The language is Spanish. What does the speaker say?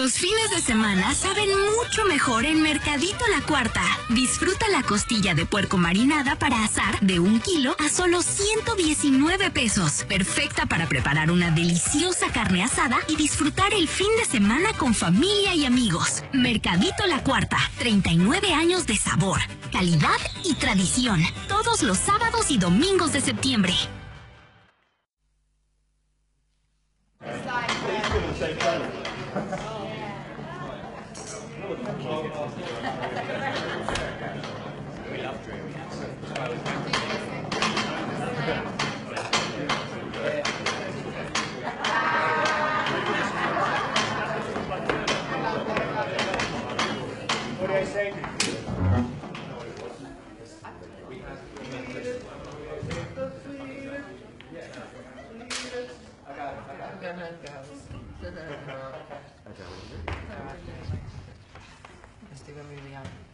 Los fines de semana saben mucho mejor en Mercadito La Cuarta. Disfruta la costilla de puerco marinada para asar de 1 kilo a solo 119 pesos. Perfecta para preparar una deliciosa carne asada y disfrutar el fin de semana con familia y amigos. Mercadito La Cuarta, 39 años de sabor, calidad y tradición. Todos los sábados y domingos de septiembre. Estoy con Liliana.